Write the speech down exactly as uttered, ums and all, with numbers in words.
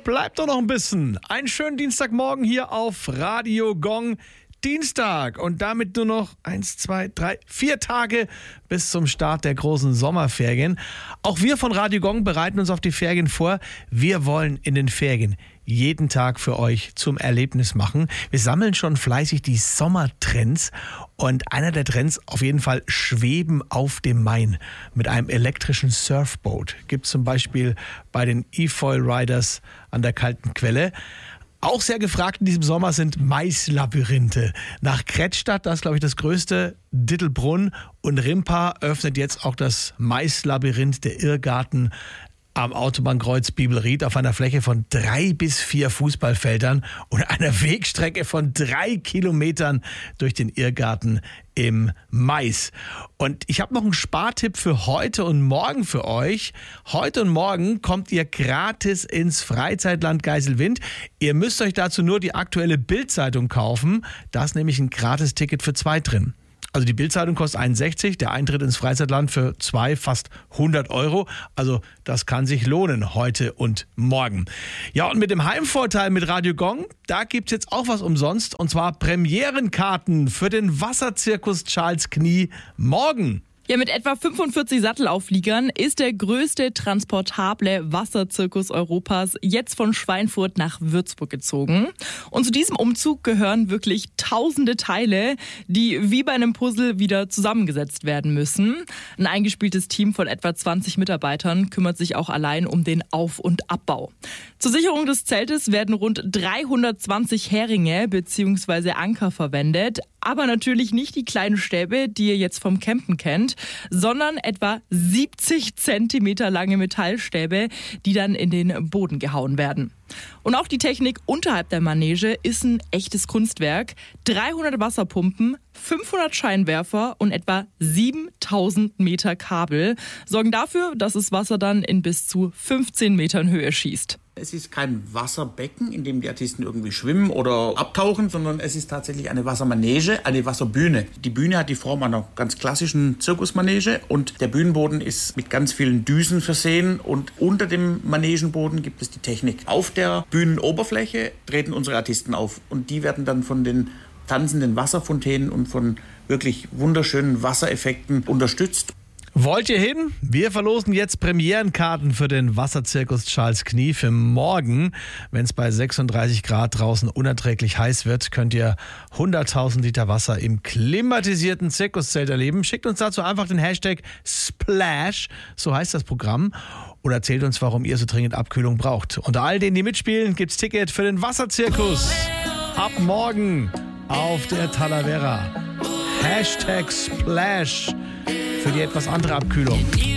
Bleibt doch noch ein bisschen. Einen schönen Dienstagmorgen hier auf Radio Gong. Dienstag und damit nur noch eins, zwei, drei, vier Tage bis zum Start der großen Sommerferien. Auch wir von Radio Gong bereiten uns auf die Ferien vor. Wir wollen in den Ferien jeden Tag für euch zum Erlebnis machen. Wir sammeln schon fleißig die Sommertrends und einer der Trends auf jeden Fall Schweben auf dem Main mit einem elektrischen Surfboat. Gibt es zum Beispiel bei den E-Foil Riders an der Kalten Quelle. Auch sehr gefragt in diesem Sommer sind Maislabyrinthe. Nach Kretzstadt, das ist glaube ich das größte, Dittelbrunn und Rimpa öffnet jetzt auch das Maislabyrinth, der Irrgarten am Autobahnkreuz Bibelried auf einer Fläche von drei bis vier Fußballfeldern und einer Wegstrecke von drei Kilometern durch den Irrgarten im Mais. Und ich habe noch einen Spartipp für heute und morgen für euch. Heute und morgen kommt ihr gratis ins Freizeitland Geiselwind. Ihr müsst euch dazu nur die aktuelle Bild-Zeitung kaufen. Da ist nämlich ein Gratis-Ticket für zwei drin. Also die Bild-Zeitung kostet einundsechzig, der Eintritt ins Freizeitland für zwei, fast hundert Euro. Also das kann sich lohnen heute und morgen. Ja, und mit dem Heimvorteil mit Radio Gong, da gibt's jetzt auch was umsonst. Und zwar Premierenkarten für den Wasserzirkus Charles Knie morgen. Ja, mit etwa fünfundvierzig Sattelaufliegern ist der größte transportable Wasserzirkus Europas jetzt von Schweinfurt nach Würzburg gezogen. Und zu diesem Umzug gehören wirklich tausende Teile, die wie bei einem Puzzle wieder zusammengesetzt werden müssen. Ein eingespieltes Team von etwa zwanzig Mitarbeitern kümmert sich auch allein um den Auf- und Abbau. Zur Sicherung des Zeltes werden rund dreihundertzwanzig Heringe bzw. Anker verwendet. Aber natürlich nicht die kleinen Stäbe, die ihr jetzt vom Campen kennt, sondern etwa siebzig Zentimeter lange Metallstäbe, die dann in den Boden gehauen werden. Und auch die Technik unterhalb der Manege ist ein echtes Kunstwerk. dreihundert Wasserpumpen, fünfhundert Scheinwerfer und etwa siebentausend Meter Kabel sorgen dafür, dass das Wasser dann in bis zu fünfzehn Metern Höhe schießt. Es ist kein Wasserbecken, in dem die Artisten irgendwie schwimmen oder abtauchen, sondern es ist tatsächlich eine Wassermanege, eine Wasserbühne. Die Bühne hat die Form einer ganz klassischen Zirkusmanege und der Bühnenboden ist mit ganz vielen Düsen versehen und unter dem Manegenboden gibt es die Technik. Auf der Bühnenoberfläche treten unsere Artisten auf und die werden dann von den tanzenden Wasserfontänen und von wirklich wunderschönen Wassereffekten unterstützt. Wollt ihr hin? Wir verlosen jetzt Premierenkarten für den Wasserzirkus Charles Knie für morgen. Wenn es bei sechsunddreißig Grad draußen unerträglich heiß wird, könnt ihr hunderttausend Liter Wasser im klimatisierten Zirkuszelt erleben. Schickt uns dazu einfach den Hashtag Splash, so heißt das Programm, und erzählt uns, warum ihr so dringend Abkühlung braucht. Unter all denen, die mitspielen, gibt's Ticket für den Wasserzirkus. Ab morgen auf der Talavera. Hashtag Splash für die etwas andere Abkühlung.